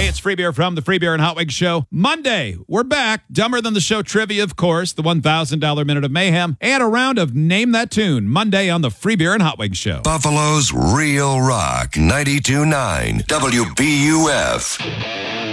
Hey, it's Free Beer from the Free Beer and Hot Wings Show. Monday, we're back. Dumber Than the Show trivia, of course, the $1,000 Minute of Mayhem, and a round of Name That Tune. Monday on the Free Beer and Hot Wings Show. Buffalo's Real Rock 92.9 WBUF.